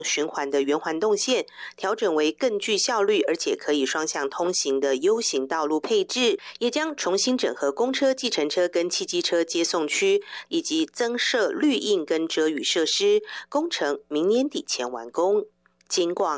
循环的圆环动线，调整为更具效率而且可以双向通行的 U 型道路配置，也将重新整合公车、计程车跟汽机车接送区，以及增设绿荫跟遮雨设施，工程明年底前完工。金广